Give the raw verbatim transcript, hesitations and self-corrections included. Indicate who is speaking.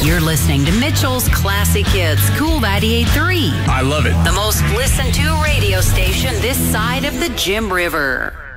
Speaker 1: You're listening to Mitchell's Classic Hits, Cool ninety-eight point three.
Speaker 2: I love it.
Speaker 1: The most listened to radio station this side of the Jim River.